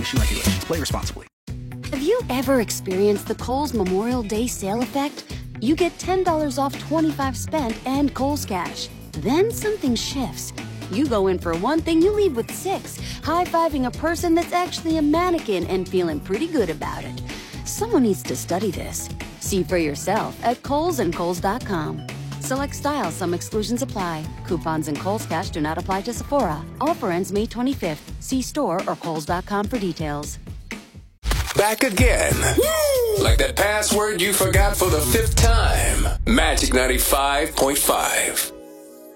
Exclusion regulation. Play responsibly. Have you ever experienced the Kohl's Memorial Day sale effect? You get $10 off $25 spent and Kohl's Cash. Then something shifts. You go in for one thing, you leave with 6, high-fiving a person that's actually a mannequin and feeling pretty good about it. Someone needs to study this. See for yourself at Kohl's and Kohl's.com. Select styles, some exclusions apply. Coupons and Kohl's Cash do not apply to Sephora. Offer ends May 25th. See store or Kohl's.com for details. Back again. Woo! Like that password you forgot for the 5th time. Magic 95.5.